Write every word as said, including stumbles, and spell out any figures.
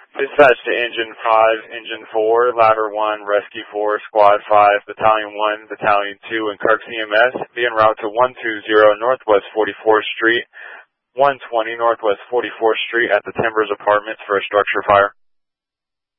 Dispatch to Engine five, Engine four, Ladder one, Rescue four, Squad five, Battalion one, Battalion two, and Kirk C M S, be en route to one two zero Northwest forty-fourth Street, one twenty Northwest forty-fourth Street at the Timbers Apartments for a structure fire.